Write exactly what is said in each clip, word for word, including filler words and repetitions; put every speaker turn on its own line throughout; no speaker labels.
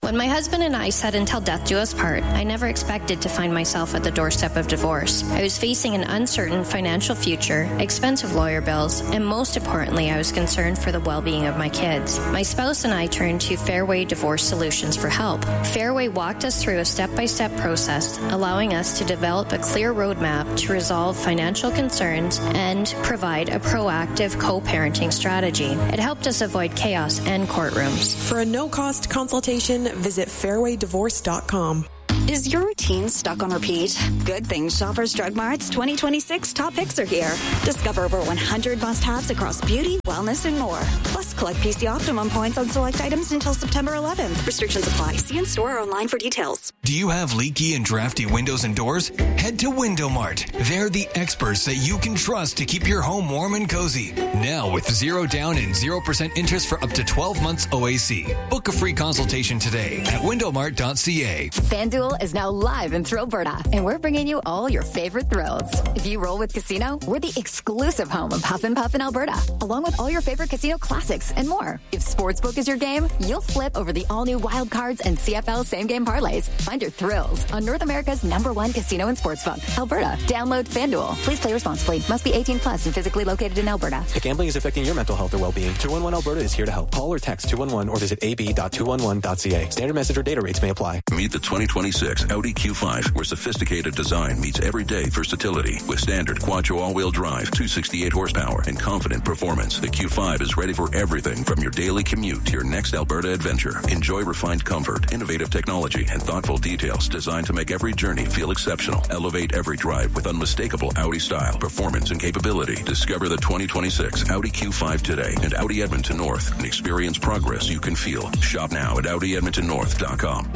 When my husband and I said until death do us part, I never expected to find myself at the doorstep of divorce. I was facing an uncertain financial future, expensive lawyer bills, and most importantly, I was concerned for the well-being of my kids. My spouse and I turned to Fairway Divorce Solutions for help. Fairway walked us through a step-by-step process, allowing us to develop a clear roadmap to resolve financial concerns and provide a proactive co-parenting strategy. It helped us avoid chaos and courtrooms.
For a no-cost consultation, visit fairway divorce dot com.
Is your routine stuck on repeat? Good things Shoppers Drug Mart's twenty twenty-six top picks are here. Discover over one hundred must-haves across beauty, wellness, and more. Plus, collect P C Optimum points on select items until September eleventh. Restrictions apply. See in store or online for details.
Do you have leaky and drafty windows and doors? Head to Window Mart. They're the experts that you can trust to keep your home warm and cozy. Now with zero down and zero percent interest for up to twelve months O A C. Book a free consultation today at window mart dot c a.
FanDuel is now live in Thrillberta, and we're bringing you all your favorite thrills. If you roll with Casino, we're the exclusive home of Huff and Puff in Alberta, along with all your favorite casino classics and more. If Sportsbook is your game, you'll flip over the all-new Wild Cards and C F L same-game parlays. Find your thrills on North America's number one casino and sportsbook, Alberta. Download FanDuel. Please play responsibly. Must be eighteen plus and physically located in Alberta.
If gambling is affecting your mental health or well-being, two one one Alberta is here to help. Call or text two one one or visit a b dot two one one dot c a. Standard message or data rates may apply.
Meet the twenty twenty-six Audi Q five, where sophisticated design meets everyday versatility. With standard quattro all-wheel drive, two hundred sixty-eight horsepower, and confident performance, the Q five is ready for everything from your daily commute to your next Alberta adventure. Enjoy refined comfort, innovative technology, and thoughtful details designed to make every journey feel exceptional. Elevate every drive with unmistakable Audi style, performance, and capability. Discover the twenty twenty-six Audi Q five today at Audi Edmonton North and experience progress you can feel. Shop now at audi edmonton north dot com.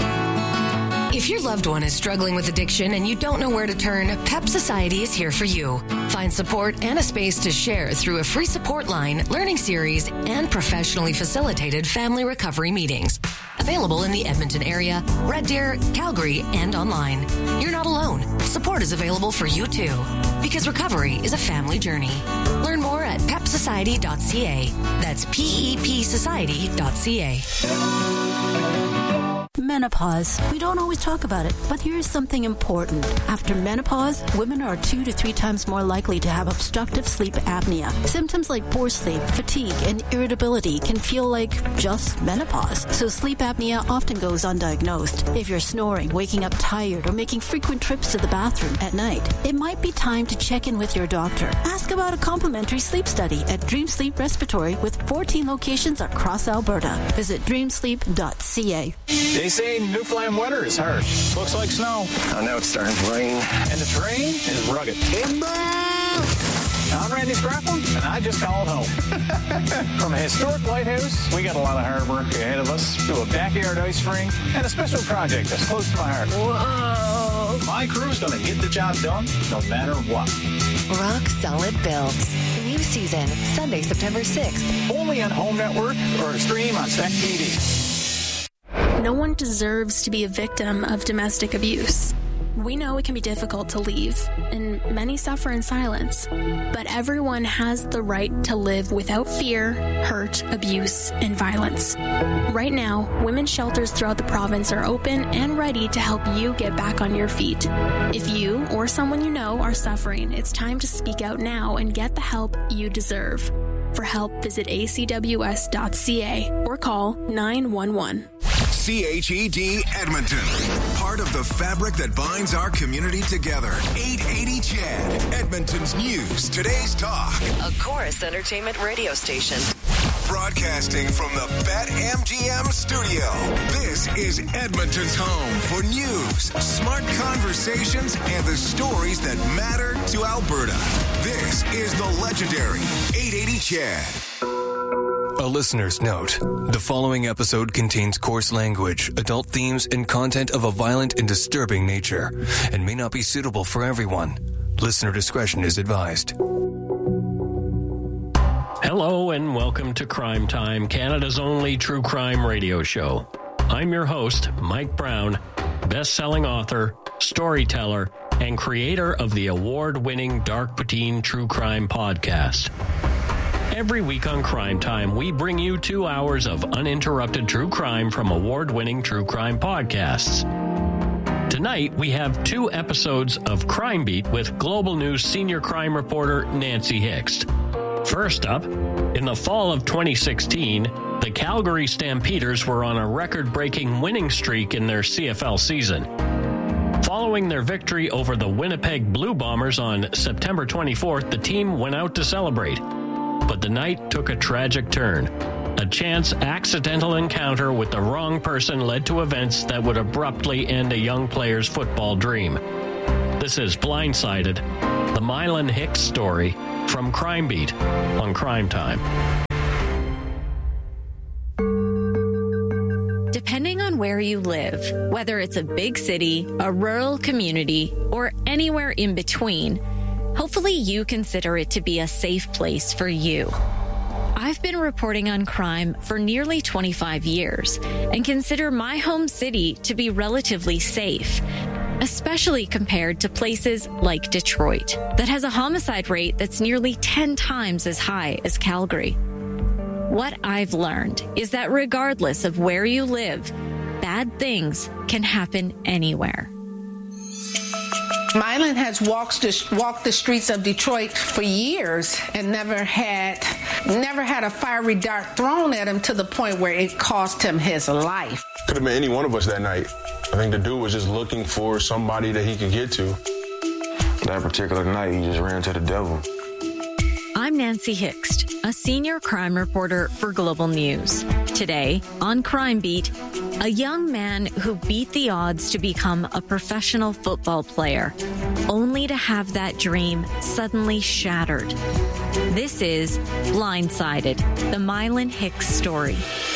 If your loved one is struggling with addiction and you don't know where to turn, P E P Society is here for you. Find support and a space to share through a free support line, learning series, and professionally facilitated family recovery meetings. Available in the Edmonton area, Red Deer, Calgary, and online. You're not alone. Support is available for you too. Because recovery is a family journey. Learn more at pep society dot c a. That's P E P society dot c a.
Menopause. We don't always talk about it, but here's something important. After menopause, women are two to three times more likely to have obstructive sleep apnea. Symptoms like poor sleep, fatigue, and irritability can feel like just menopause. So sleep apnea often goes undiagnosed. If you're snoring, waking up tired, or making frequent trips to the bathroom at night, it might be time to check in with your doctor. Ask about a complimentary sleep study at Dream Sleep Respiratory with fourteen locations across Alberta. Visit dream sleep dot c a.
They say Newfoundland winter is harsh. Looks like snow. Oh, now it's starting to rain. And the terrain is rugged. Timber! I'm Randy Scrappel, and I just called home. From a historic lighthouse, we got a lot of hard work ahead of us, to a backyard ice rink, and a special project that's close to my heart. Whoa! My crew's going to get the job done, no matter what.
Rock Solid Builds. New season, Sunday, September sixth.
Only on Home Network or stream on Spec T V.
No one deserves to be a victim of domestic abuse. We know it can be difficult to leave, and many suffer in silence. But everyone has the right to live without fear, hurt, abuse, and violence. Right now, women's shelters throughout the province are open and ready to help you get back on your feet. If you or someone you know are suffering, it's time to speak out now and get the help you deserve. For help, visit a c w s dot c a or call nine one one.
C H E D Edmonton. Part of the fabric that binds our community together. eight eighty C H E D. Edmonton's news. Today's talk.
A Chorus Entertainment radio station.
Broadcasting from the BetMGM studio. This is Edmonton's home for news, smart conversations, and the stories that matter to Alberta. This is the legendary eight eighty C H E D.
A listener's note. The following episode contains coarse language, adult themes, and content of a violent and disturbing nature, and may not be suitable for everyone. Listener discretion is advised.
Hello and welcome to Crime Time, Canada's only true crime radio show. I'm your host, Mike Brown, best-selling author, storyteller, and creator of the award-winning Dark Poutine True Crime podcast. Every week on Crime Time, we bring you two hours of uninterrupted true crime from award-winning true crime podcasts. Tonight, we have two episodes of Crime Beat with Global News senior crime reporter Nancy Hixt. First up, in the fall of twenty sixteen, the Calgary Stampeders were on a record-breaking winning streak in their C F L season. Following their victory over the Winnipeg Blue Bombers on September twenty-fourth, the team went out to celebrate. But the night took a tragic turn. A chance accidental encounter with the wrong person led to events that would abruptly end a young player's football dream. This is Blindsided, the Mylan Hicks story from Crime Beat on Crime Time.
Depending on where you live, whether it's a big city, a rural community, or anywhere in between, hopefully you consider it to be a safe place for you. I've been reporting on crime for nearly twenty-five years and consider my home city to be relatively safe, especially compared to places like Detroit, that has a homicide rate that's nearly ten times as high as Calgary. What I've learned is that regardless of where you live, bad things can happen anywhere.
Mylan has walked the, walked the streets of Detroit for years and never had never had a fiery dart thrown at him to the point where it cost him his life.
Could have been any one of us that night. I think the dude was just looking for somebody that he could get to. That particular night, he just ran to the devil.
I'm Nancy Hixt, a senior crime reporter for Global News. Today, on Crime Beat, a young man who beat the odds to become a professional football player, only to have that dream suddenly shattered. This is Blindsided, the Mylan Hicks story.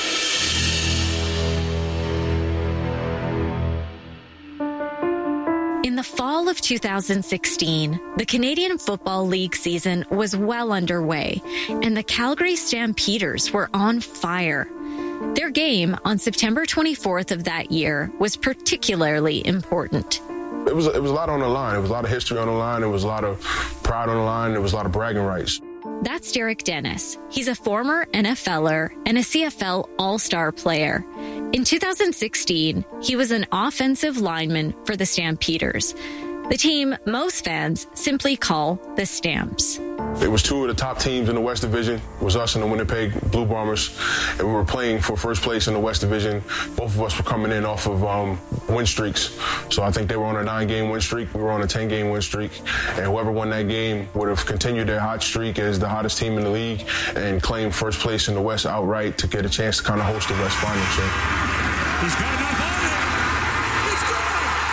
In the fall of two thousand sixteen, the Canadian Football League season was well underway, and the Calgary Stampeders were on fire. Their game on September twenty-fourth of that year was particularly important.
It was, it was a lot on the line. It was a lot of history on the line. It was a lot of pride on the line. There was a lot of bragging rights.
That's Derek Dennis. He's a former N F L er and a C F L All-Star player. In two thousand sixteen, he was an offensive lineman for the Stampeders, the team most fans simply call the Stamps.
It was two of the top teams in the West Division. It was us and the Winnipeg Blue Bombers, and we were playing for first place in the West Division. Both of us were coming in off of um, win streaks. So I think they were on a nine-game win streak. We were on a ten-game win streak. And whoever won that game would have continued their hot streak as the hottest team in the league and claimed first place in the West outright to get a chance to kind of host the West Final. So.
He's got enough on it. It's good.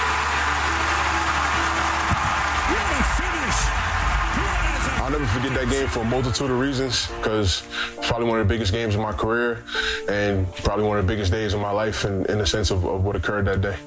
What a finish.
I'll never forget that game for a multitude of reasons, because it's probably one of the biggest games of my career and probably one of the biggest days of my life in, in the sense of, of what occurred that day.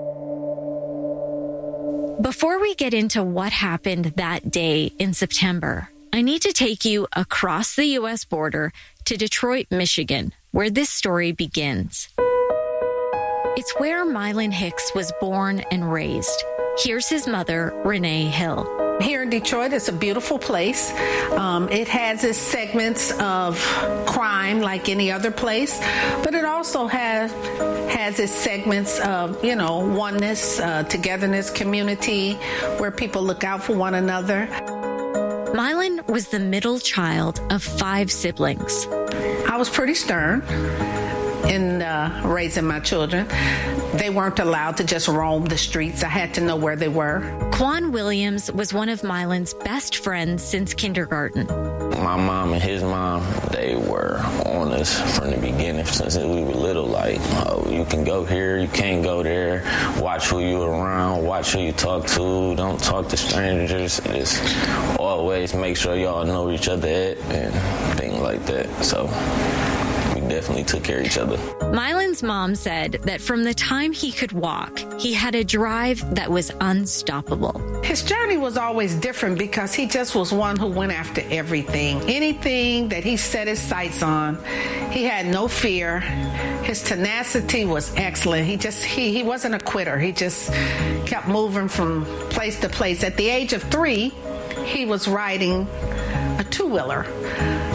Before we get into what happened that day in September, I need to take you across the U S border to Detroit, Michigan, where this story begins. It's where Mylan Hicks was born and raised. Here's his mother, Renee Hill.
Here in Detroit, it's a beautiful place. Um, it has its segments of crime like any other place, but it also has has its segments of, you know, oneness, uh, togetherness, community, where people look out for one another.
Mylan was the middle child of five siblings.
I was pretty stern in uh, raising my children. They weren't allowed to just roam the streets. I had to know where they were.
Quan Williams was one of Mylan's best friends since kindergarten.
My mom and his mom, they were on us from the beginning since we were little. Like, oh, you can go here, you can't go there. Watch who you around, watch who you talk to. Don't talk to strangers. Just always make sure y'all know each other at and things like that. So we definitely took care of each other.
Mylan's mom said that from the time he could walk, he had a drive that was unstoppable.
His journey was always different because he just was one who went after everything. Anything that he set his sights on, he had no fear. His tenacity was excellent. He just, he, he wasn't a quitter. He just kept moving from place to place. At the age of three, he was riding a two-wheeler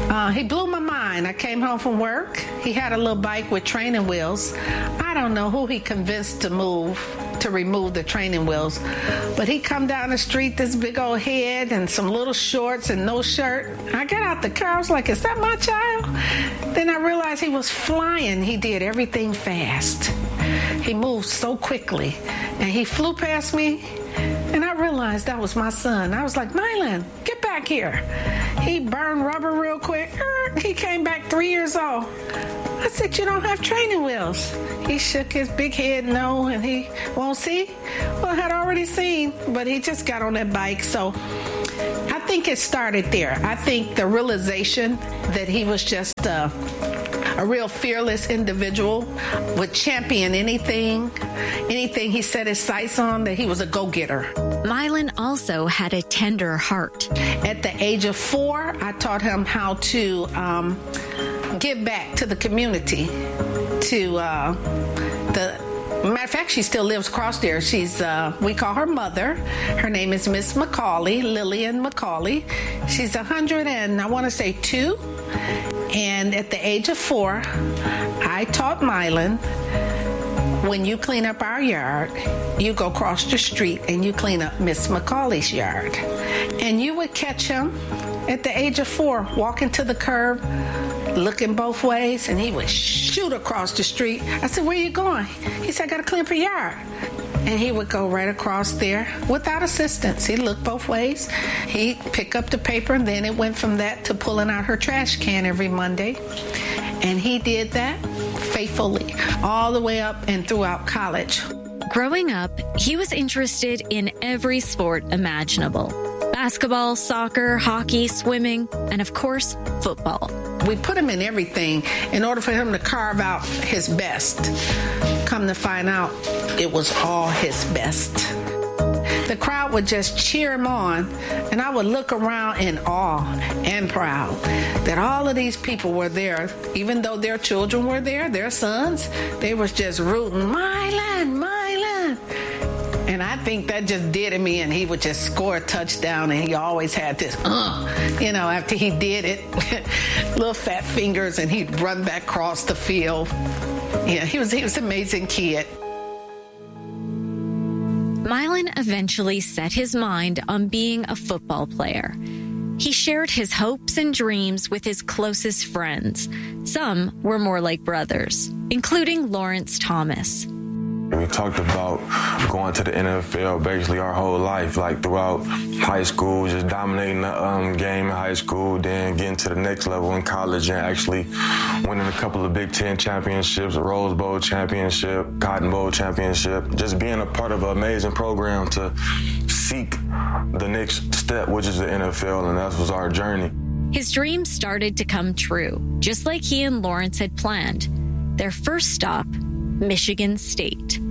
Uh, he blew my mind. I came home from work. He had a little bike with training wheels. I don't know who he convinced to move, to remove the training wheels. But he come down the street, this big old head and some little shorts and no shirt. I got out the car. I was like, is that my child? Then I realized he was flying. He did everything fast. He moved so quickly. And he flew past me. And I realized that was my son. I was like, Mylan, get back here. He burned rubber real quick. He came back three years old. I said, you don't have training wheels. He shook his big head no, and he won't see. Well, I had already seen, but he just got on that bike. So I think it started there. I think the realization that he was just uh, a real fearless individual, would champion anything, anything he set his sights on, that he was a go-getter.
Mylan also had a tender heart.
At the age of four, I taught him how to um, give back to the community, to uh, the matter of fact, she still lives across there. She's, uh, we call her mother. Her name is Miss McCauley, Lillian McCauley. She's one hundred and I want to say two. And at the age of four, I taught Mylan, when you clean up our yard, you go across the street and you clean up Miss McCauley's yard. And you would catch him at the age of four, walking to the curb, looking both ways, and he would shoot across the street. I said, where you going? He said, I got to clean up your yard. And he would go right across there without assistance. He'd look both ways. He'd pick up the paper, and then it went from that to pulling out her trash can every Monday. And he did that faithfully all the way up and throughout college.
Growing up, he was interested in every sport imaginable. Basketball, soccer, hockey, swimming, and of course, football.
We put him in everything in order for him to carve out his best. Come to find out, it was all his best. The crowd would just cheer him on, and I would look around in awe and proud that all of these people were there, even though their children were there, their sons, they was just rooting, Mylan, Mylan. And I think that just did him in. He would just score a touchdown, and he always had this, uh, you know, after he did it, little fat fingers, and he'd run back across the field. Yeah, he was, he was an amazing kid.
Mylan eventually set his mind on being a football player. He shared his hopes and dreams with his closest friends. Some were more like brothers, including Lawrence Thomas.
We talked about going to the N F L basically our whole life, like throughout high school, just dominating the um, game in high school, then getting to the next level in college and actually winning a couple of Big Ten championships, a Rose Bowl championship, Cotton Bowl championship, just being a part of an amazing program to seek the next step, which is the N F L, and that was our journey.
His dreams started to come true, just like he and Lawrence had planned. Their first stop, Michigan State.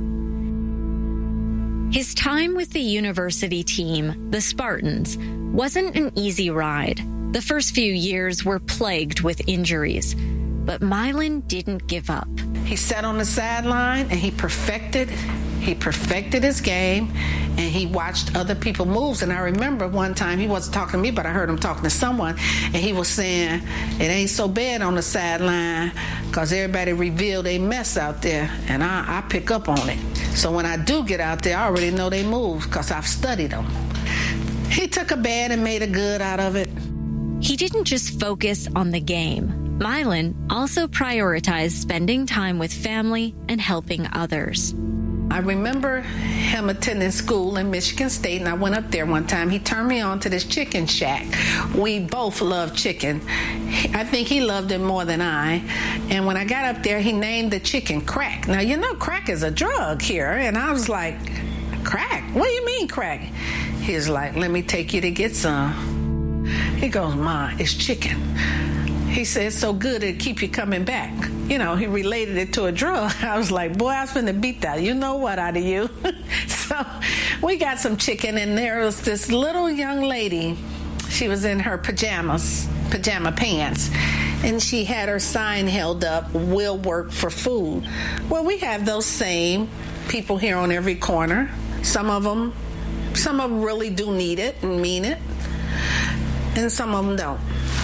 His time with the university team, the Spartans, wasn't an easy ride. The first few years were plagued with injuries, but Mylan didn't give up.
He sat on the sideline and he perfected, he perfected his game, and he watched other people moves. And I remember one time, he wasn't talking to me, but I heard him talking to someone, and he was saying, it ain't so bad on the sideline because everybody revealed they mess out there, and I, I pick up on it. So when I do get out there, I already know they moves because I've studied them. He took a bad and made a good out of it.
He didn't just focus on the game. Mylan also prioritized spending time with family and helping others.
I remember him attending school in Michigan State, and I went up there one time. He turned me on to this chicken shack. We both love chicken. I think he loved it more than I. And when I got up there, he named the chicken crack. Now, you know, crack is a drug here. And I was like, crack? What do you mean crack? He was like, let me take you to get some. He goes, Ma, it's chicken. He said, it's so good it'll keep you coming back. You know, he related it to a drug. I was like, boy, I was finna beat that. You know what out of you. So we got some chicken, and there was this little young lady. She was in her pajamas, pajama pants, and she had her sign held up, will work for food. Well, we have those same people here on every corner. Some of them, some of them really do need it and mean it, and some of them don't.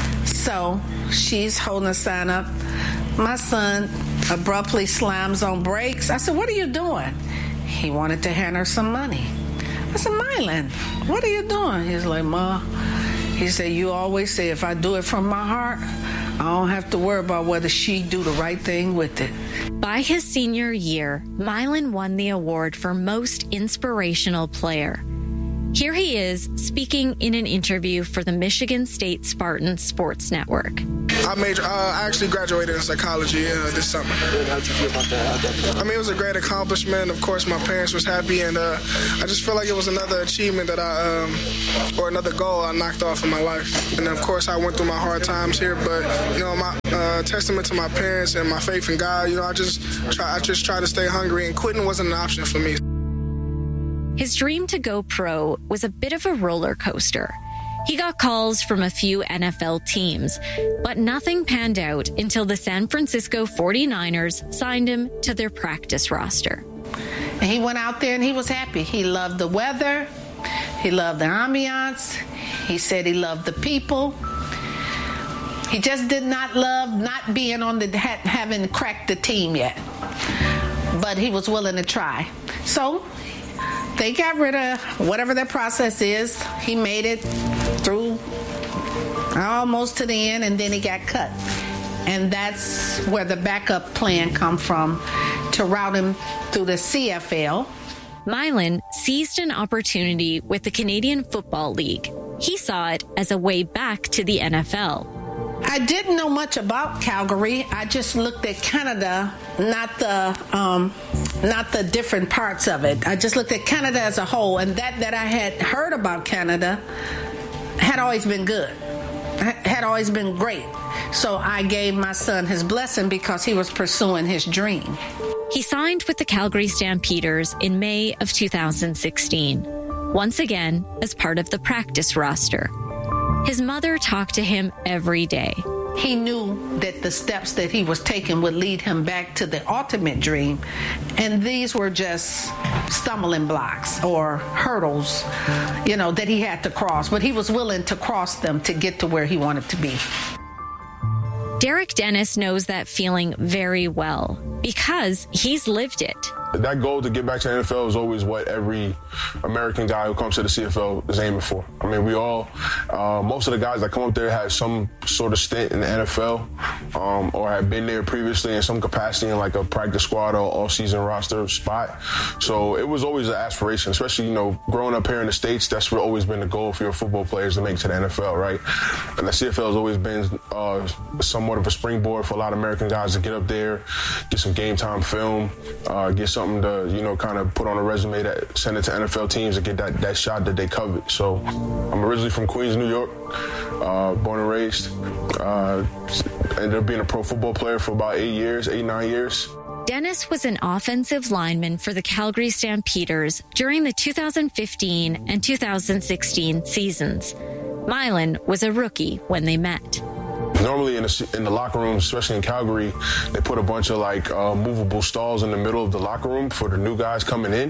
So she's holding a sign up. My son abruptly slams on brakes. I said, what are you doing? He wanted to hand her some money. I said, Mylan, what are you doing? He's like, Ma, he said, you always say if I do it from my heart, I don't have to worry about whether she do the right thing with it.
By his senior year, Mylan won the award for Most Inspirational Player. Here he is speaking in an interview for the Michigan State Spartans Sports Network.
I major. Uh, I actually graduated in psychology uh, this summer.
How'd you feel about that?
I mean, it was a great accomplishment. Of course, my parents was happy, and uh, I just feel like it was another achievement that I, um, or another goal I knocked off in my life. And of course, I went through my hard times here, but you know, my uh, testament to my parents and my faith in God. You know, I just try. I just try to stay hungry, and quitting wasn't an option for me.
His dream to go pro was a bit of a roller coaster. He got calls from a few N F L teams, but nothing panned out until the San Francisco forty-niners signed him to their practice roster.
And he went out there and he was happy. He loved the weather. He loved the ambiance. He said he loved the people. He just did not love not being on the, having cracked the team yet. But he was willing to try. So they got rid of whatever their process is. He made it through almost to the end, and then he got cut. And that's where the backup plan come from, to route him through the C F L.
Mylan seized an opportunity with the Canadian Football League. He saw it as a way back to the N F L.
I didn't know much about Calgary. I just looked at Canada, not the um, not the different parts of it. I just looked at Canada as a whole, and that that I had heard about Canada had always been good, had always been great. So I gave my son his blessing because he was pursuing his dream.
He signed with the Calgary Stampeders in May of two thousand sixteen, once again as part of the practice roster. His mother talked to him every day.
He knew that the steps that he was taking would lead him back to the ultimate dream, and these were just stumbling blocks or hurdles, you know, that he had to cross, but he was willing to cross them to get to where he wanted to be.
Derek Dennis knows that feeling very well because he's lived it.
That goal to get back to the N F L is always what every American guy who comes to the C F L is aiming for. I mean, we all, uh, most of the guys that come up there have some sort of stint in the N F L um, or have been there previously in some capacity in like a practice squad or all-season roster spot. So it was always an aspiration, especially, you know, growing up here in the States, that's what always been the goal for your football players to make it to the N F L, right? And the C F L has always been uh, somewhat of a springboard for a lot of American guys to get up there, get some game time film, uh, get something to, you know, kind of put on a resume that send it to N F L teams to get that, that shot that they covet. So I'm originally from Queens, New York, uh, born and raised. Uh, ended up being a pro football player for about eight years, eight, nine years.
Dennis was an offensive lineman for the Calgary Stampeders during the two thousand fifteen and two thousand sixteen seasons. Mylan was a rookie when they met.
Normally in the, in the locker room, especially in Calgary, they put a bunch of like uh, movable stalls in the middle of the locker room for the new guys coming in.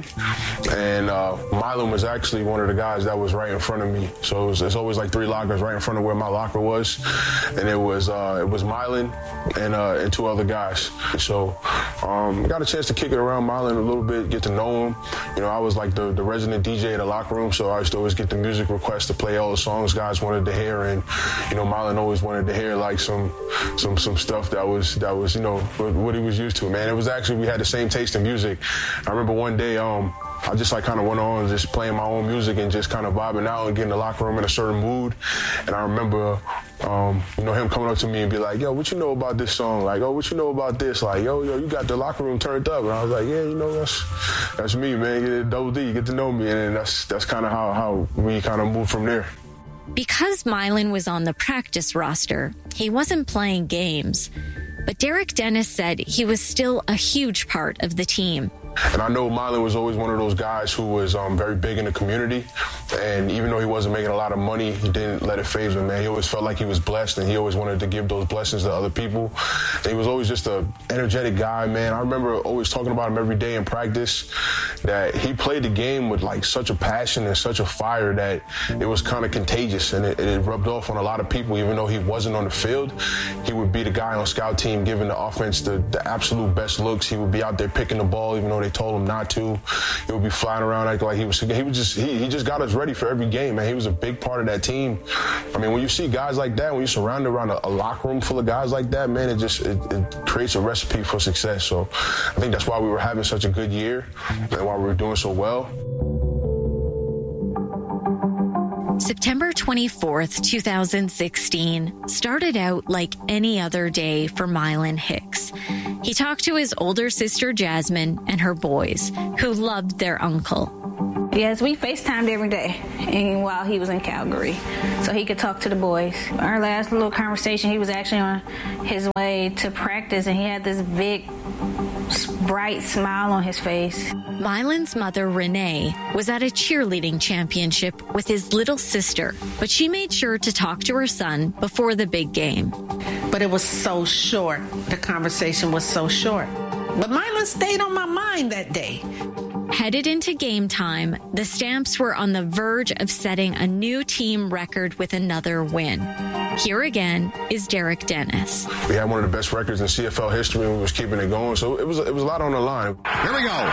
And uh, Mylan was actually one of the guys that was right in front of me. So it was, it's always like three lockers right in front of where my locker was. And it was uh, it was Mylan and, uh, and two other guys. So um, I got a chance to kick it around Mylan a little bit, get to know him. You know, I was like the, the resident D J at the locker room, so I used to always get the music requests to play all the songs guys wanted to hear. And, you know, Mylan always wanted to hear like some some some stuff that was that was you know what he was used to, man. It was actually, we had the same taste in music. I remember one day um I just like kind of went on just playing my own music and just kind of vibing out and getting the locker room in a certain mood. And I remember um you know him coming up to me and be like, yo, what you know about this song? Like, oh, what you know about this? Like, yo, yo, you got the locker room turned up. And I was like, yeah, you know, that's that's me, man. Get it double D, get to know me. And then that's that's kind of how how we kind of moved from there.
Because Mylan was on the practice roster, he wasn't playing games. But Derek Dennis said he was still a huge part of the team.
And I know Mylon was always one of those guys who was um, very big in the community. And even though he wasn't making a lot of money, he didn't let it faze him, man. He always felt like he was blessed, and he always wanted to give those blessings to other people. And he was always just an energetic guy, man. I remember always talking about him every day in practice, that he played the game with, like, such a passion and such a fire that it was kind of contagious, and it, it rubbed off on a lot of people. Even though he wasn't on the field, he would be the guy on scout team giving the offense the, the absolute best looks. He would be out there picking the ball, even though they told him not to. He would be flying around acting like he was. He was just. He, he just got us ready for every game, man. He was a big part of that team. I mean, when you see guys like that, when you're surrounded around a, a locker room full of guys like that, man, it just it, it creates a recipe for success. So I think that's why we were having such a good year and why we were doing so well.
September twenty-fourth, twenty sixteen started out like any other day for Mylon Hicks. He talked to his older sister Jasmine and her boys, who loved their uncle.
Yes, we FaceTimed every day and while he was in Calgary, so he could talk to the boys. Our last little conversation, he was actually on his way to practice, and he had this big, bright smile on his face.
Mylon's mother, Renee, was at a cheerleading championship with his little sister, but she made sure to talk to her son before the big game.
But it was so short. The conversation was so short. But Mylon stayed on my mind that day.
Headed into game time, the Stamps were on the verge of setting a new team record with another win. Here again is Derek Dennis.
We had one of the best records in C F L history, and we was keeping it going, so it was it was a lot on the line.
Here we go.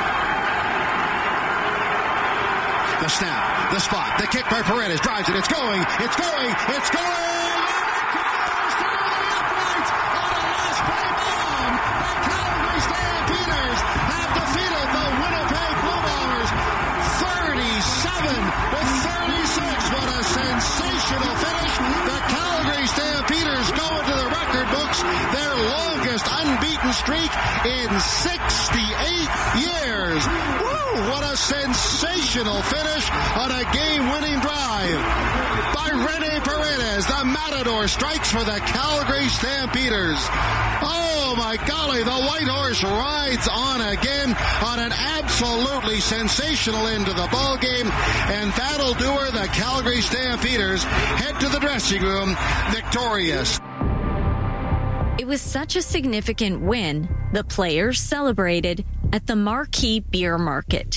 The snap, the spot, the kick by Paredes, drives it, it's going, it's going, it's going! Their longest unbeaten streak in sixty-eight years. Woo! What a sensational finish on a game-winning drive by Rene Paredes. The Matador strikes for the Calgary Stampeders. Oh, my golly, the White Horse rides on again on an absolutely sensational end to the ball game, and that'll do her. The Calgary Stampeders head to the dressing room victorious.
It was such a significant win, the players celebrated at the Marquee Beer Market.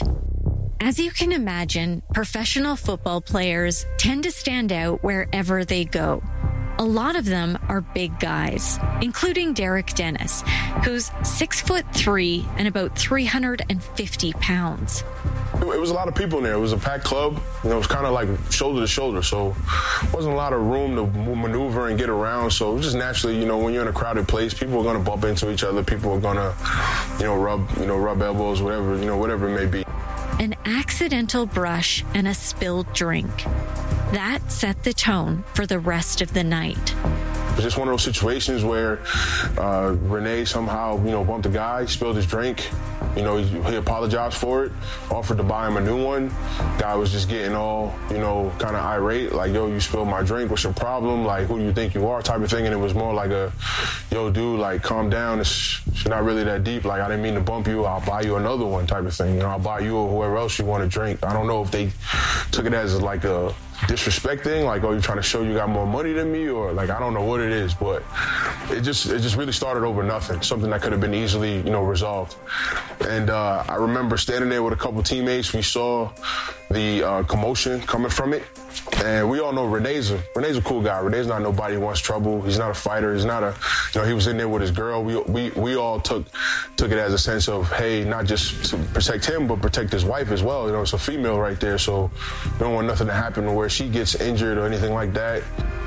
As you can imagine, professional football players tend to stand out wherever they go. A lot of them are big guys, including Derek Dennis, who's six foot three and about three hundred fifty pounds.
It was a lot of people in there. It was a packed club. You know, it was kind of like shoulder to shoulder, so wasn't a lot of room to maneuver and get around. So it was just naturally, you know, when you're in a crowded place, people are going to bump into each other. People are going to, you know, rub, you know, rub elbows, whatever, you know, whatever it may be.
An accidental brush and a spilled drink. That set the tone for the rest of the night.
It was just one of those situations where uh, Renee somehow, you know, bumped a guy, spilled his drink. You know, he, he apologized for it, offered to buy him a new one. Guy was just getting all, you know, kind of irate, like, yo, you spilled my drink, what's your problem? Like, who do you think you are, type of thing. And it was more like a, yo, dude, like, calm down. It's, it's not really that deep. Like, I didn't mean to bump you. I'll buy you another one, type of thing. You know, I'll buy you or whoever else you want to drink. I don't know if they took it as like a disrespect thing, like, oh, you're trying to show you got more money than me, or like, I don't know what it is, but it just it just really started over nothing, something that could have been easily, you know, resolved. And uh, I remember standing there with a couple teammates. We saw the uh, commotion coming from it, and we all know Renee's a, Renee's a cool guy. Renee's not nobody who wants trouble. He's not a fighter. He's not a, you know, he was in there with his girl. We we we all took took it as a sense of, hey, not just to protect him, but protect his wife as well. You know, it's a female right there, so we don't want nothing to happen where she gets injured or anything like that.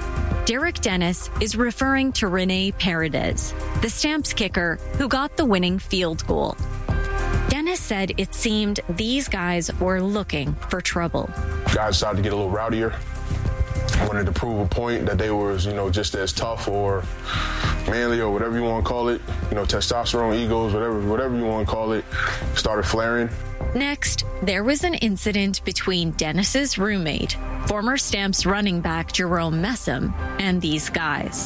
Derek Dennis is referring to Rene Paredes, the Stamps kicker who got the winning field goal. Dennis said it seemed these guys were looking for trouble.
Guys started to get a little rowdier. Wanted to prove a point that they were, you know, just as tough or manly or whatever you want to call it. You know, testosterone, egos, whatever, whatever you want to call it, started flaring.
Next, there was an incident between Dennis's roommate, former Stamps running back Jerome Messam, and these guys.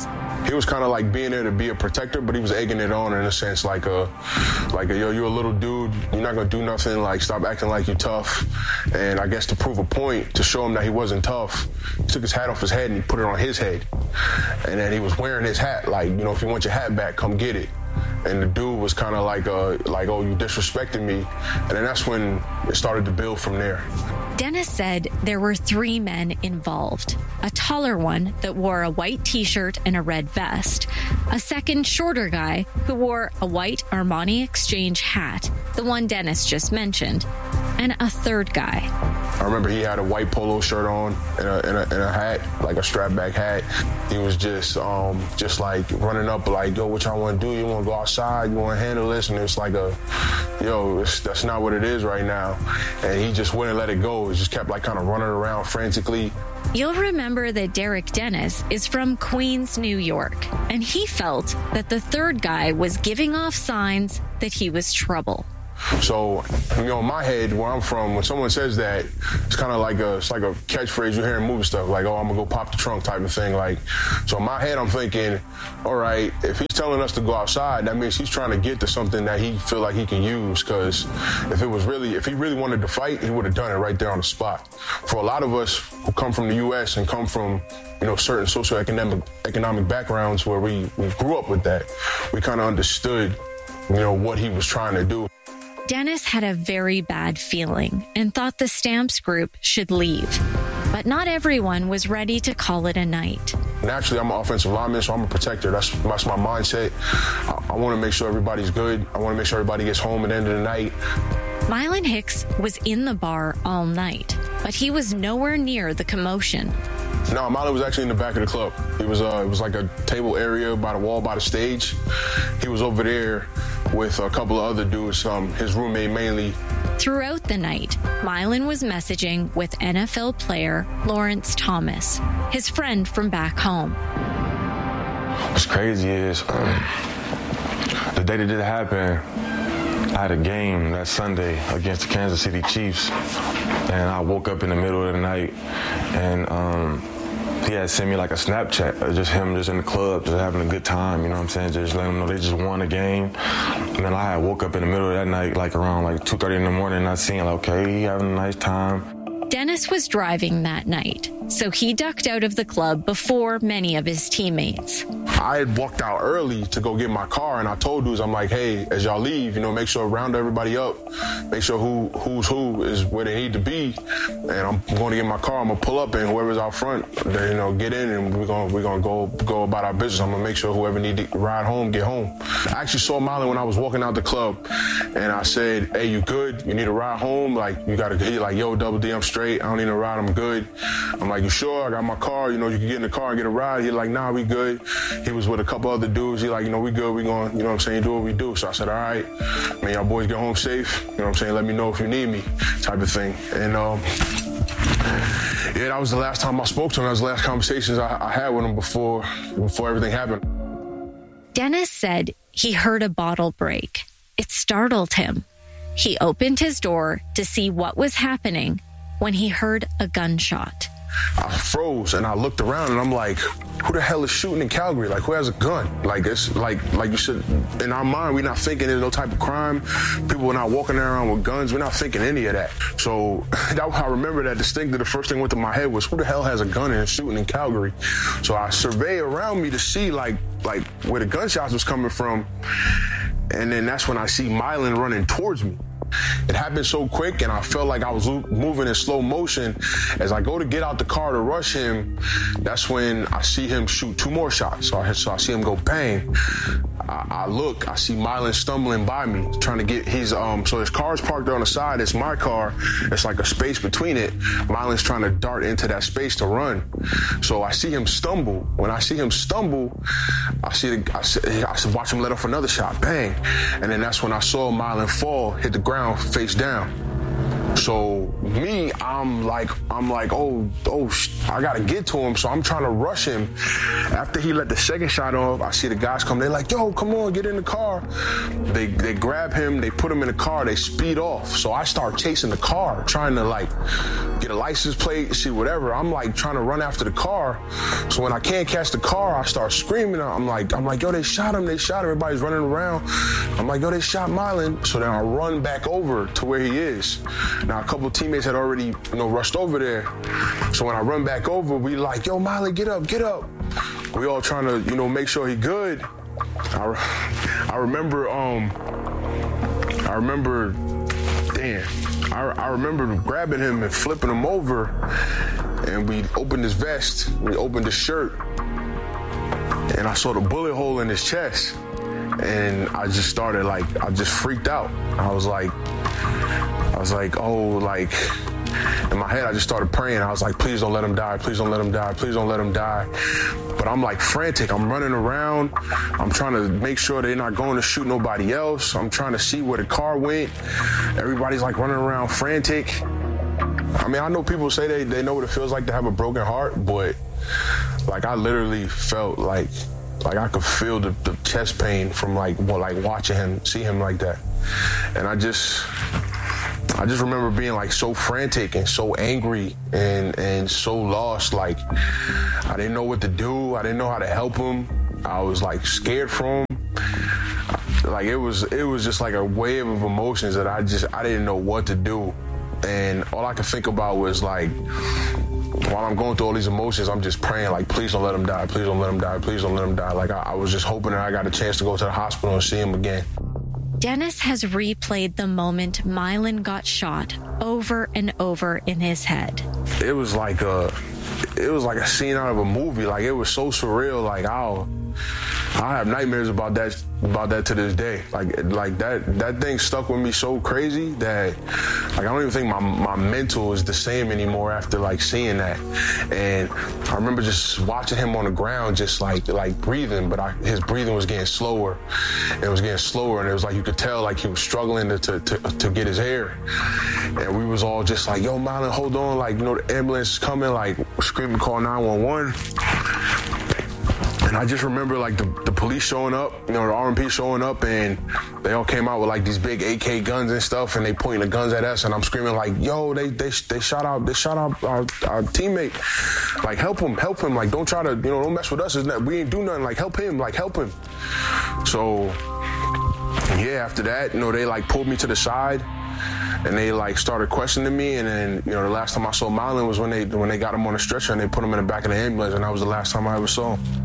he was kind of like being there to be a protector, but he was egging it on in a sense, like a, like a, yo, you're a little dude, you're not gonna do nothing, like stop acting like you're tough. And I guess to prove a point, to show him that he wasn't tough, he took his hat off his head and he put it on his head. And then he was wearing his hat, like, you know, if you want your hat back, come get it. And the dude was kind of like, uh, like, oh, you disrespecting me. And then that's when it started to build from there.
Dennis said there were three men involved. A taller one that wore a white t-shirt and a red vest. A second shorter guy who wore a white Armani Exchange hat, the one Dennis just mentioned. And a third guy.
I remember he had a white polo shirt on and a, and a, and a hat, like a strap back hat. He was just um, just like running up like, yo, what y'all want to do? You want to go outside? You want to handle this? And it's like a, yo, it's, that's not what it is right now. And he just wouldn't let it go. He just kept like kind of running around frantically.
You'll remember that Derek Dennis is from Queens, New York, and he felt that the third guy was giving off signs that he was trouble.
So, you know, in my head, where I'm from, when someone says that, it's kind of like a, it's like a catchphrase you hear in movie stuff, like, oh, I'm gonna go pop the trunk type of thing. Like, so in my head, I'm thinking, all right, if he's telling us to go outside, that means he's trying to get to something that he feel like he can use. Because if it was really, if he really wanted to fight, he would have done it right there on the spot. For a lot of us who come from the U S and come from, you know, certain socioeconomic economic backgrounds where we, we grew up with that, we kind of understood, you know, what he was trying to do.
Dennis had a very bad feeling and thought the Stamps group should leave. But not everyone was ready to call it a night.
Naturally, I'm an offensive lineman, so I'm a protector. That's, that's my mindset. I, I want to make sure everybody's good. I want to make sure everybody gets home at the end of the night.
Mylon Hicks was in the bar all night, but he was nowhere near the commotion.
No, Mylon was actually in the back of the club. It was uh, it was like a table area by the wall, by the stage. He was over there with a couple of other dudes, um, his roommate mainly.
Throughout the night, Mylon was messaging with N F L player Lawrence Thomas, his friend from back home.
What's crazy is um, the day that did happen, I had a game that Sunday against the Kansas City Chiefs, and I woke up in the middle of the night, and um, he had sent me like a Snapchat, just him just in the club, just having a good time, you know what I'm saying? Just letting him know they just won a game. And then I had woke up in the middle of that night, like around like two thirty in the morning, and I seen like, okay, he having a nice time.
Dennis was driving that night, so he ducked out of the club before many of his teammates.
I had walked out early to go get my car, and I told dudes, I'm like, hey, as y'all leave, you know, make sure round everybody up, make sure who who's who is where they need to be, and I'm going to get my car. I'm gonna pull up, and whoever's out front, they, you know, get in, and we're gonna we're gonna go go about our business. I'm gonna make sure whoever need to ride home get home. I actually saw Mylon when I was walking out the club, and I said, hey, you good? You need a ride home? Like, you gotta get like, yo, Double D, I'm straight. I don't need a ride. I'm good. I'm like, you sure? I got my car. You know, you can get in the car and get a ride. He's like, nah, we good. He was with a couple other dudes. He like, you know, we good. We going, you know what I'm saying, do what we do. So I said, all right, man, y'all boys get home safe. You know what I'm saying? Let me know if you need me, type of thing. And um, yeah, that was the last time I spoke to him. That was the last conversations I, I had with him before before everything happened.
Dennis said he heard a bottle break. It startled him. He opened his door to see what was happening when he heard a gunshot.
I froze and I looked around and I'm like, who the hell is shooting in Calgary? Like, who has a gun? Like, it's like, like you said, in our mind, we're not thinking there's no type of crime. People are not walking around with guns. We're not thinking any of that. So that, I remember that distinctly. The first thing went to my head was, who the hell has a gun and is shooting in Calgary? So I survey around me to see like, like where the gunshots was coming from. And then that's when I see Mylon running towards me. It happened so quick, and I felt like I was moving in slow motion. As I go to get out the car to rush him, that's when I see him shoot two more shots. So I, so I see him go bang. I, I look, I see Mylon stumbling by me, trying to get his, um, so his car's parked there on the side. It's my car. It's like a space between it. Mylon's trying to dart into that space to run. So I see him stumble. When I see him stumble, I see, the, I, see I watch him let off another shot, bang. And then that's when I saw Mylon fall, hit the ground, face down. So me, I'm like, I'm like, oh, oh, I got to get to him, so I'm trying to rush him. After he let the second shot off, I see the guys come. They're like, yo, come on, get in the car. They they grab him, they put him in the car, they speed off. So I start chasing the car, trying to, like, get a license plate, see whatever. I'm, like, trying to run after the car. So when I can't catch the car, I start screaming. I'm like, I'm like, yo, they shot him, they shot him. Everybody's running around. I'm like, yo, they shot Mylan. So then I run back over to where he is. Now, a couple of teammates had already, you know, rushed over there. So when I run back over, we like, yo, Mylan, get up, get up. We all trying to, you know, make sure he good. I, I remember, um, I remember, damn, I, I remember grabbing him and flipping him over, and we opened his vest, we opened his shirt, and I saw the bullet hole in his chest, and I just started, like, I just freaked out. I was like, I was like, oh, like, in my head, I just started praying. I was like, please don't let him die. Please don't let him die. Please don't let him die. But I'm like frantic. I'm running around. I'm trying to make sure they're not going to shoot nobody else. I'm trying to see where the car went. Everybody's like running around frantic. I mean, I know people say they, they know what it feels like to have a broken heart, but like I literally felt like like I could feel the, the chest pain from like well, like watching him, see him like that. And I just I just remember being like so frantic and so angry and, and so lost. Like I didn't know what to do. I didn't know how to help him. I was like scared for him. Like it was, it was just like a wave of emotions that I just, I didn't know what to do. And all I could think about was like, while I'm going through all these emotions, I'm just praying like, please don't let him die. Please don't let him die. Please don't let him die. Like I, I was just hoping that I got a chance to go to the hospital and see him again.
Dennis has replayed the moment Mylan got shot over and over in his head.
It was like a, it was like a scene out of a movie. Like it was so surreal. Like I'll, I have nightmares about that, about that to this day. Like, like that, that thing stuck with me so crazy that, like, I don't even think my my mental is the same anymore after like seeing that. And I remember just watching him on the ground, just like like breathing, but I, his breathing was getting slower. It was getting slower, and it was like you could tell like he was struggling to to to, to get his air. And we was all just like, "Yo, Mylan, hold on!" Like, you know, the ambulance is coming. Like, screaming, "Call nine one one." And I just remember like the, the police showing up, you know, the R M P showing up, and they all came out with like these big A K guns and stuff, and they pointing the guns at us, and I'm screaming like, "Yo, they they they shot out they shot out our, our teammate, like help him, help him, like don't try to, you know, don't mess with us. It's not, we ain't do nothing, like help him, like help him." So yeah, after that, you know, they like pulled me to the side. And they like started questioning me, and then, you know, the last time I saw Mylan was when they when they got him on a stretcher and they put him in the back of the ambulance, and that was the last time I ever saw him.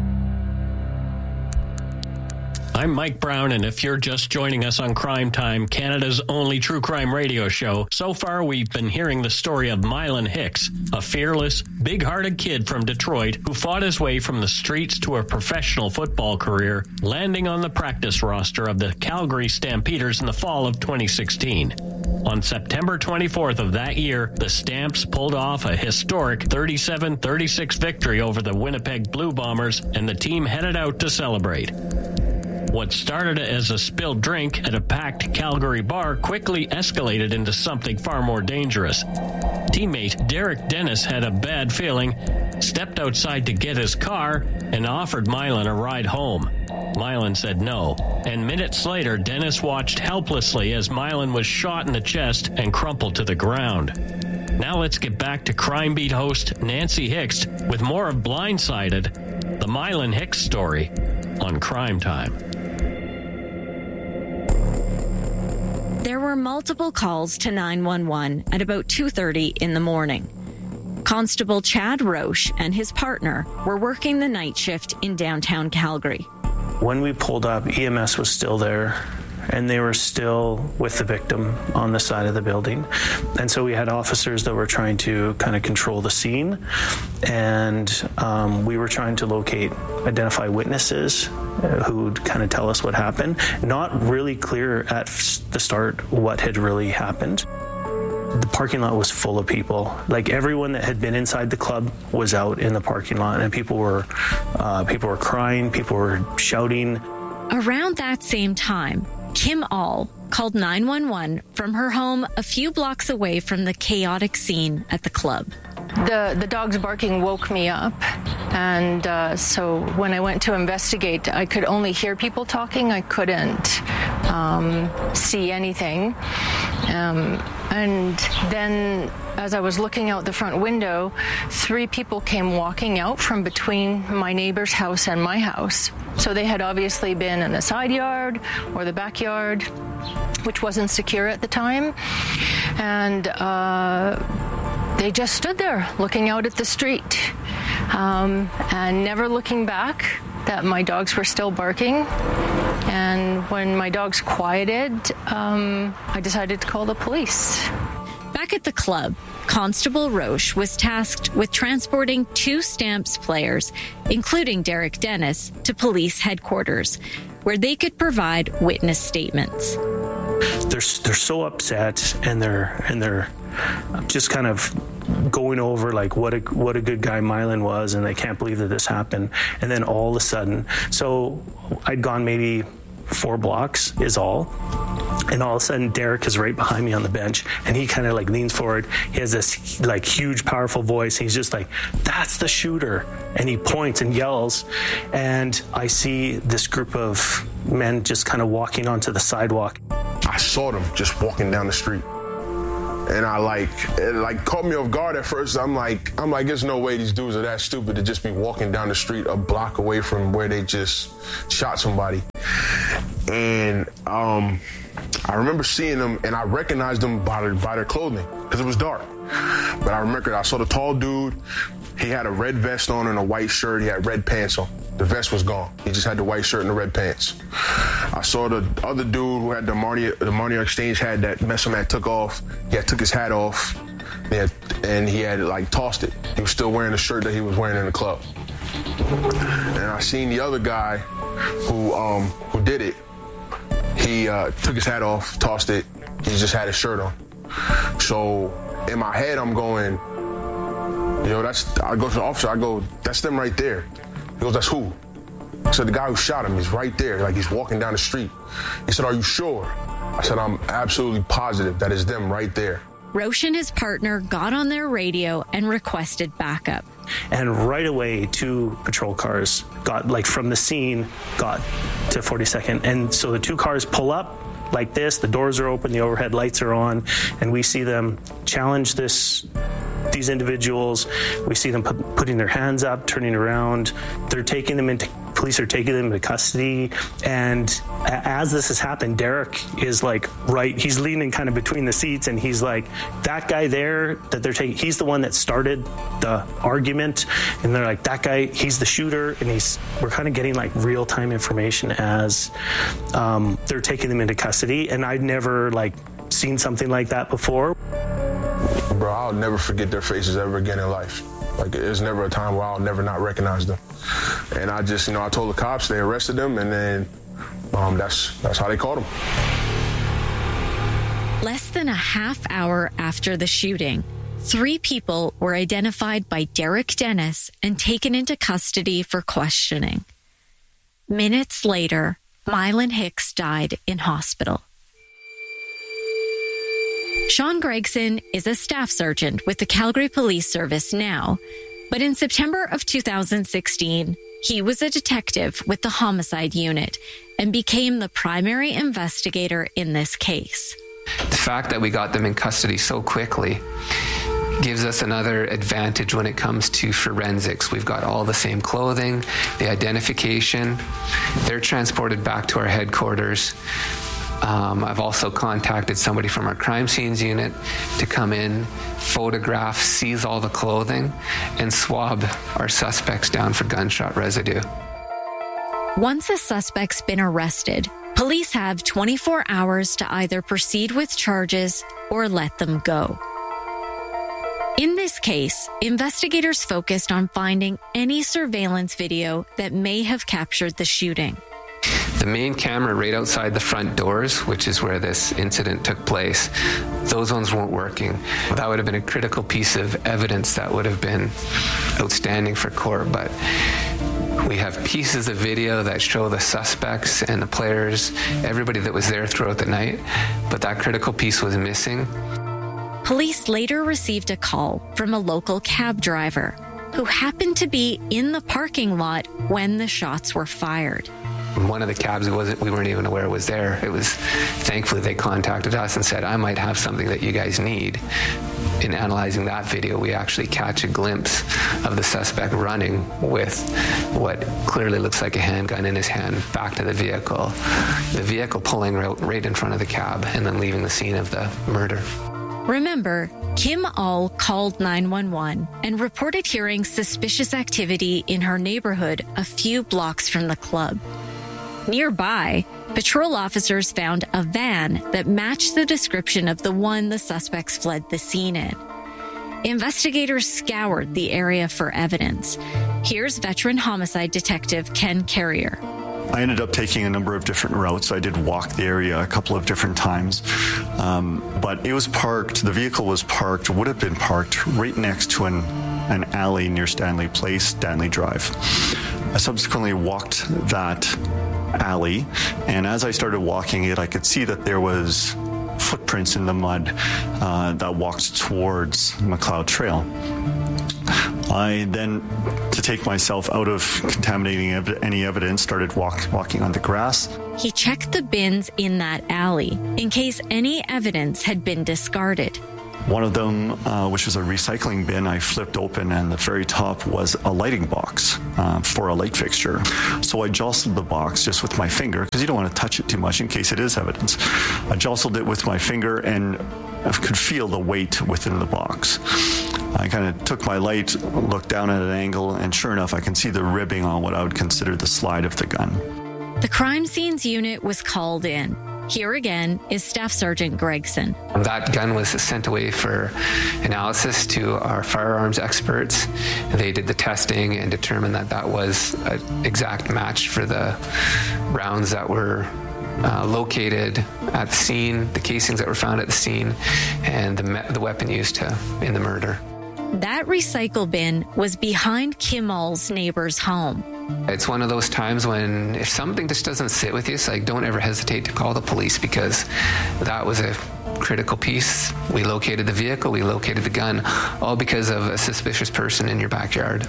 I'm Mike Brown, and if you're just joining us on Crime Time, Canada's only true crime radio show, so far we've been hearing the story of Mylan Hicks, a fearless, big-hearted kid from Detroit who fought his way from the streets to a professional football career, landing on the practice roster of the Calgary Stampeders in the fall of twenty sixteen. On September twenty-fourth of that year, the Stamps pulled off a historic thirty-seven thirty-six victory over the Winnipeg Blue Bombers, and the team headed out to celebrate. What started as a spilled drink at a packed Calgary bar quickly escalated into something far more dangerous. Teammate Derek Dennis had a bad feeling, stepped outside to get his car, and offered Mylan a ride home. Mylan said no, and minutes later, Dennis watched helplessly as Mylan was shot in the chest and crumpled to the ground. Now let's get back to Crime Beat host Nancy Hicks with more of Blindsided, the Mylan Hicks story, on Crime Time.
There were multiple calls to nine one one at about two thirty in the morning. Constable Chad Roche and his partner were working the night shift in downtown Calgary.
When we pulled up, E M S was still there, and they were still with the victim on the side of the building. And so we had officers that were trying to kind of control the scene, and um, we were trying to locate, identify witnesses uh, who would kind of tell us what happened. Not really clear at the start what had really happened. The parking lot was full of people. Like, everyone that had been inside the club was out in the parking lot, and people were, uh, people were crying, people were shouting.
Around that same time, Kim All called nine one one from her home a few blocks away from the chaotic scene at the club.
the, the dog's barking woke me up. And uh, so when I went to investigate, I could only hear people talking. I couldn't um, see anything. Um, and then as I was looking out the front window, three people came walking out from between my neighbor's house and my house. So they had obviously been in the side yard or the backyard, which wasn't secure at the time. And uh, they just stood there looking out at the street um, and never looking back, that my dogs were still barking. And when my dogs quieted, um, I decided to call the police.
Back at the club, Constable Roche was tasked with transporting two Stamps players, including Derek Dennis, to police headquarters, where they could provide witness statements.
They're they're so upset, and they're and they're just kind of going over like what a what a good guy Mylan was, and they can't believe that this happened. And then all of a sudden, so I'd gone maybe four blocks is all. And all of a sudden, Derek is right behind me on the bench, and he kind of like leans forward. He has this like huge, powerful voice. He's just like, "That's the shooter," and he points and yells. And I see this group of men just kind of walking onto the sidewalk.
I saw them just walking down the street, and I like it like caught me off guard at first. I'm like, I'm like, there's no way these dudes are that stupid to just be walking down the street a block away from where they just shot somebody. And um. I remember seeing them, and I recognized them by their, by their clothing, because it was dark. But I remember I saw the tall dude. He had a red vest on and a white shirt. He had red pants on. The vest was gone. He just had the white shirt and the red pants. I saw the other dude who had the Marnier, the Marnier Exchange hat that Messer Man took off. He had took his hat off, had, and he had like tossed it. He was still wearing the shirt that he was wearing in the club. And I seen the other guy who um, who did it. He uh, took his hat off, tossed it. He just had his shirt on. So in my head, I'm going, you know, that's, I go to the officer, I go, that's them right there. He goes, that's who? I said, the guy who shot him is right there. Like, he's walking down the street. He said, are you sure? I said, I'm absolutely positive that it's them right there.
Roche and his partner got on their radio and requested backup.
And right away, two patrol cars got, like, from the scene, got to forty-second. And so the two cars pull up like this. The doors are open. The overhead lights are on. And we see them challenge this these individuals. We see them pu- putting their hands up, turning around. They're taking them into, police are taking them into custody. And a- as this has happened, Derek is like, right, he's leaning kind of between the seats, and he's like, that guy there that they're taking, he's the one that started the argument. And they're like, that guy, he's the shooter. And he's, we're kind of getting like real time information as um, they're taking them into custody. And I'd never like seen something like that before.
Bro, I'll never forget their faces ever again in life. Like, there's never a time where I'll never not recognize them. And I just, you know, I told the cops, they arrested them, and then um, that's that's how they caught them.
Less than a half hour after the shooting, three people were identified by Derek Dennis and taken into custody for questioning. Minutes later, Mylan Hicks died in hospital. Sean Gregson is a staff sergeant with the Calgary Police Service now, but in September of two thousand sixteen, he was a detective with the homicide unit and became the primary investigator in this case.
The fact that we got them in custody so quickly gives us another advantage when it comes to forensics. We've got all the same clothing, the identification. They're transported back to our headquarters. Um, I've also contacted somebody from our crime scenes unit to come in, photograph, seize all the clothing, and swab our suspects down for gunshot residue.
Once a suspect's been arrested, police have twenty-four hours to either proceed with charges or let them go. In this case, investigators focused on finding any surveillance video that may have captured the shooting.
The main camera right outside the front doors, which is where this incident took place, those ones weren't working. That would have been a critical piece of evidence that would have been outstanding for court, but we have pieces of video that show the suspects and the players, everybody that was there throughout the night, but that critical piece was missing.
Police later received a call from a local cab driver who happened to be in the parking lot when the shots were fired.
One of the cabs wasn't, we weren't even aware was there. It was, thankfully they contacted us and said, I might have something that you guys need. In analyzing that video, we actually catch a glimpse of the suspect running with what clearly looks like a handgun in his hand back to the vehicle. The vehicle pulling right, right in front of the cab and then leaving the scene of the murder.
Remember, Kim All called nine one one and reported hearing suspicious activity in her neighborhood a few blocks from the club. Nearby, patrol officers found a van that matched the description of the one the suspects fled the scene in. Investigators scoured the area for evidence. Here's veteran homicide detective Ken Carrier.
I ended up taking a number of different routes. I did walk the area a couple of different times, um, but it was parked, the vehicle was parked, would have been parked right next to an, an alley near Stanley Place, Stanley Drive. I subsequently walked that alley, and as I started walking it, I could see that there was footprints in the mud uh, that walked towards McLeod Trail. I then, to take myself out of contaminating ev- any evidence, started walk- walking on the grass.
He checked the bins in that alley in case any evidence had been discarded.
One of them, uh, which was a recycling bin, I flipped open, and the very top was a lighting box uh, for a light fixture. So I jostled the box just with my finger, because you don't want to touch it too much in case it is evidence. I jostled it with my finger and I could feel the weight within the box. I kind of took my light, looked down at an angle, and sure enough, I can see the ribbing on what I would consider the slide of the gun.
The crime scenes unit was called in. Here again is Staff Sergeant Gregson.
That gun was sent away for analysis to our firearms experts. They did the testing and determined that that was an exact match for the rounds that were uh, located at the scene, the casings that were found at the scene, and the, me- the weapon used to, in the murder.
That recycle bin was behind Kim All's neighbor's home.
It's one of those times when if something just doesn't sit with you, it's like don't ever hesitate to call the police, because that was a critical piece. We located the vehicle, we located the gun, all because of a suspicious person in your backyard.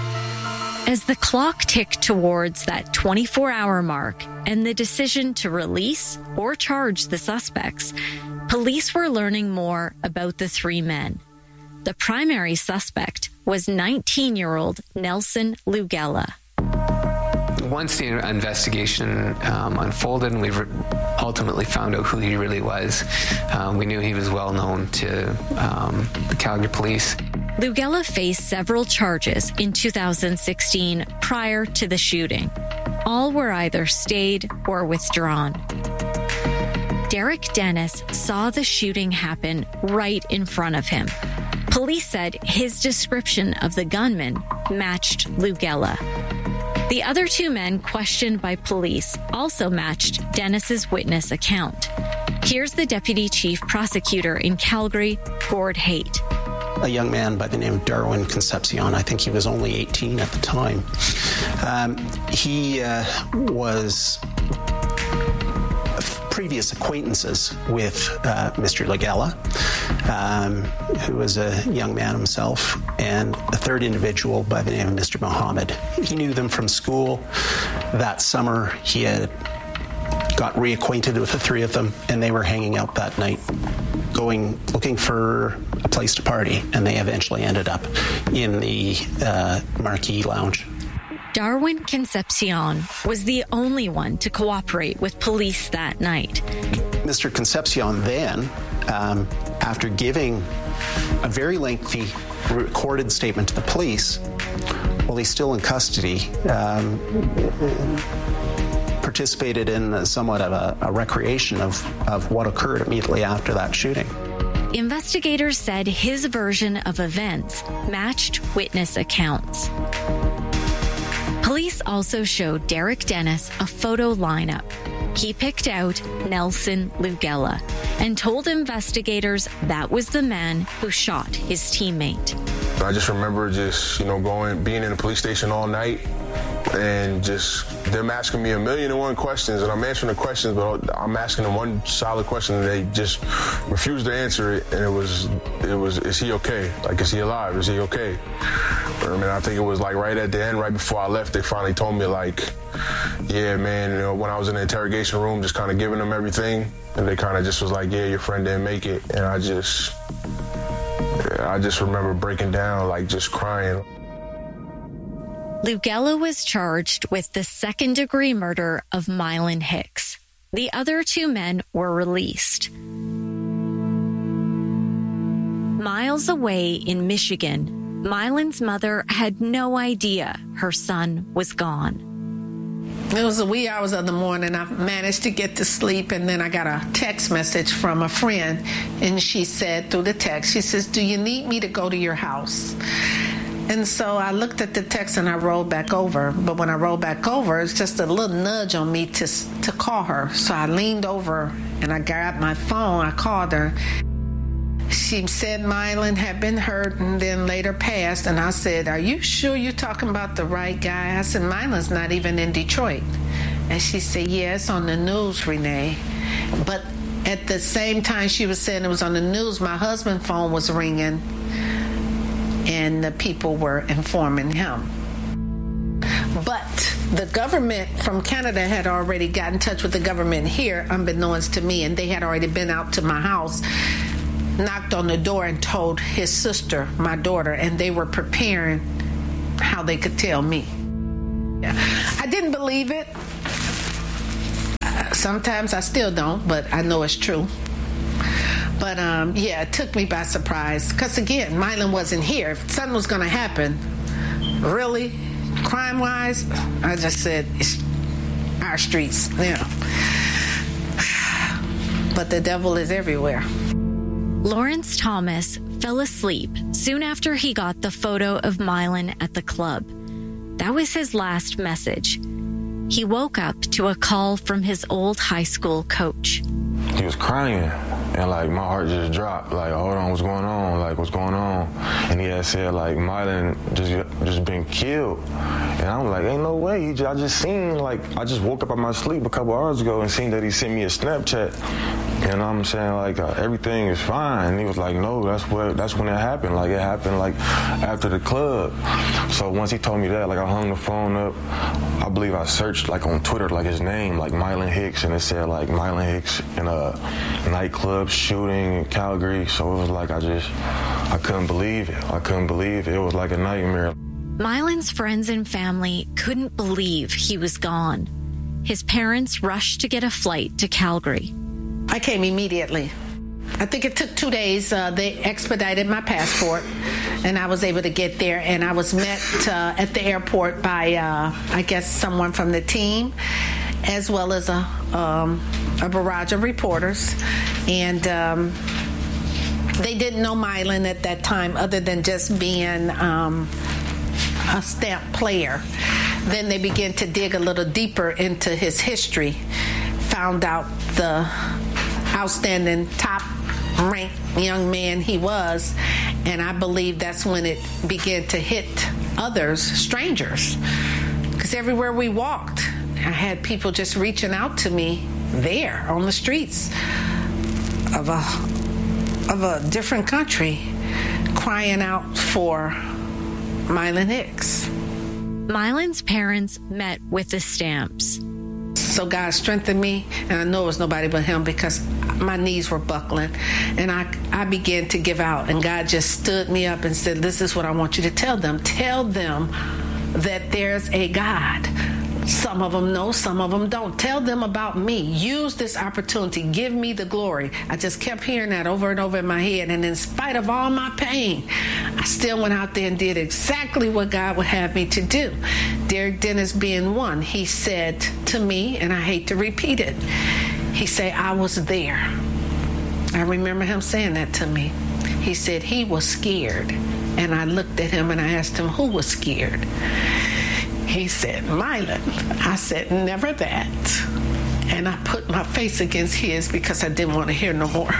As the clock ticked towards that twenty-four hour mark and the decision to release or charge the suspects, police were learning more about the three men. The primary suspect was nineteen-year-old Nelson Lugella.
Once the investigation um, unfolded and we re- ultimately found out who he really was, um, we knew he was well known to um, the Calgary police.
Lugella faced several charges in two thousand sixteen prior to the shooting. All were either stayed or withdrawn. Derek Dennis saw the shooting happen right in front of him. Police said his description of the gunman matched Lugella. The other two men questioned by police also matched Dennis's witness account. Here's the deputy chief prosecutor in Calgary, Gord Haight.
A young man by the name of Darwin Concepcion. I think he was only eighteen at the time. Um, he uh, was previous acquaintances with uh, Mister Lugella, um, who was a young man himself, and a third individual by the name of Mister Mohammed. He knew them from school. That summer, he had got reacquainted with the three of them, and they were hanging out that night, going, looking for a place to party, and they eventually ended up in the uh, Marquee Lounge.
Darwin Concepcion was the only one to cooperate with police that night.
Mister Concepcion then, um, after giving a very lengthy recorded statement to the police, while he's still in custody, um, participated in somewhat of a, a recreation of, of what occurred immediately after that shooting.
Investigators said his version of events matched witness accounts. Police also showed Derek Dennis a photo lineup. He picked out Nelson Lugella and told investigators that was the man who shot his teammate.
I just remember just, you know, going, being in the police station all night and just them asking me a million and one questions, and I'm answering the questions, but I'm asking them one solid question, and they just refused to answer it. And it was, it was, is he okay? Like, is he alive? Is he okay? But, I mean, I think it was like right at the end, right before I left, they finally told me like, yeah, man. You know, when I was in the interrogation room, just kind of giving them everything, and they kind of just was like, yeah, your friend didn't make it, and I just, I just remember breaking down, like just crying.
Lugela was charged with the second-degree murder of Mylon Hicks. The other two men were released. Miles away in Michigan, Mylon's mother had no idea her son was gone.
It was the wee hours of the morning. I managed to get to sleep, and then I got a text message from a friend, and she said through the text, she says, do you need me to go to your house? And so I looked at the text and I rolled back over. But when I rolled back over, it's just a little nudge on me to to call her. So I leaned over and I grabbed my phone. I called her. She said Mylon had been hurt and then later passed. And I said, are you sure you're talking about the right guy? I said, Mylon's not even in Detroit. And she said, yeah, it's on the news, Renee. But at the same time she was saying it was on the news, my husband's phone was ringing. And the people were informing him. But the government from Canada had already got in touch with the government here, unbeknownst to me, and they had already been out to my house, knocked on the door and told his sister, my daughter, and they were preparing how they could tell me. I didn't believe it. Sometimes I still don't, but I know it's true. But, um, yeah, it took me by surprise. Because, again, Mylon wasn't here. If something was going to happen, really, crime-wise, I just said, it's our streets, you know. But the devil is everywhere.
Lawrence Thomas fell asleep soon after he got the photo of Mylon at the club. That was his last message. He woke up to a call from his old high school coach.
He was crying. And, like, my heart just dropped. Like, hold on, what's going on? Like, what's going on? And he had said, like, Mylon just just been killed. And I'm like, ain't no way. He just, I just seen, like, I just woke up out my sleep a couple hours ago and seen that he sent me a Snapchat. And I'm saying, like, uh, everything is fine. And he was like, no, that's what, that's when it happened. Like, it happened, like, after the club. So once he told me that, like, I hung the phone up. I believe I searched, like, on Twitter, like, his name, like, Mylon Hicks. And it said, like, Mylon Hicks in a nightclub shooting in Calgary. So it was like I just, I couldn't believe it. I couldn't believe it. It was like a nightmare.
Mylon's friends and family couldn't believe he was gone. His parents rushed to get a flight to Calgary.
I came immediately. I think it took two days. Uh, they expedited my passport, and I was able to get there. And I was met uh, at the airport by, uh, I guess, someone from the team, as well as a, um, a barrage of reporters. And um, they didn't know Mylon at that time other than just being um, a stamp player. Then they began to dig a little deeper into his history, found out the outstanding top-ranked young man he was, and I believe that's when it began to hit others, strangers. Because everywhere we walked, I had people just reaching out to me there on the streets of a of a different country, crying out for Mylon Hicks.
Mylon's parents met with the Stamps.
So God strengthened me, and I know it was nobody but him because my knees were buckling, and I, I began to give out, and God just stood me up and said, this is what I want you to tell them. Tell them that there's a God. Some of them know, some of them don't. Tell them about me. Use this opportunity. Give me the glory. I just kept hearing that over and over in my head. And in spite of all my pain, I still went out there and did exactly what God would have me to do. Derek Dennis being one, he said to me, and I hate to repeat it, he said, I was there. I remember him saying that to me. He said he was scared. And I looked at him and I asked him, who was scared? He said, Mylon. I said, never that. And I put my face against his because I didn't want to hear no more.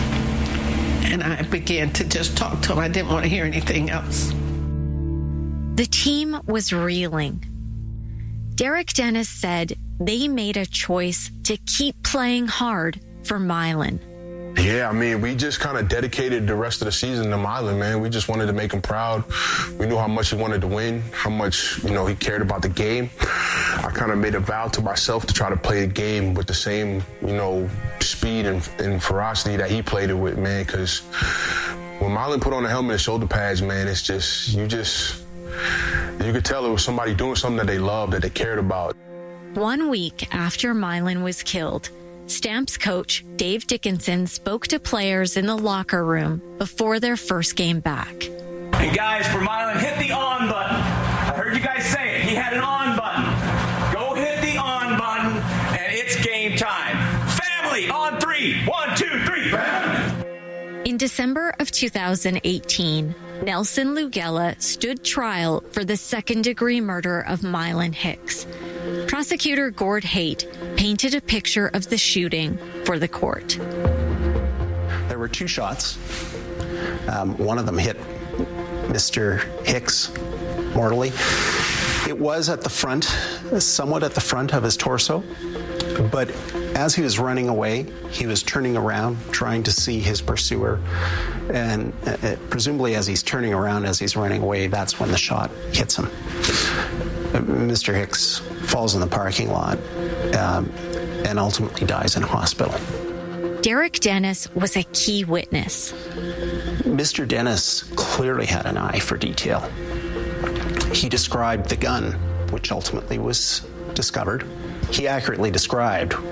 And I began to just talk to him. I didn't want to hear anything else.
The team was reeling. Derek Dennis said they made a choice to keep playing hard for Milan.
Yeah, I mean, we just kind of dedicated the rest of the season to Milan, man. We just wanted to make him proud. We knew how much he wanted to win, how much, you know, he cared about the game. I kind of made a vow to myself to try to play the game with the same, you know, speed and, and ferocity that he played it with, man, because when Milan put on the helmet and shoulder pads, man, it's just, you just, you could tell it was somebody doing something that they loved, that they cared about.
One week after Milan was killed, Stamps coach Dave Dickinson spoke to players in the locker room before their first game back.
And guys, for Milan, hit the on button. I heard you guys say it. He had an on button. Go hit the on button, and it's game time. Family, on three. One, two, three.
In December of two thousand eighteen, Nelson Lugella stood trial for the second-degree murder of Milan Hicks. Prosecutor Gord Haight painted a picture of the shooting for the court.
There were two shots. Um, one of them hit Mister Hicks mortally. It was at the front, somewhat at the front of his torso, but as he was running away, he was turning around, trying to see his pursuer, and uh, presumably as he's turning around, as he's running away, that's when the shot hits him. Mister Hicks falls in the parking lot um, and ultimately dies in a hospital.
Derek Dennis was a key witness.
Mister Dennis clearly had an eye for detail. He described the gun, which ultimately was discovered. He accurately described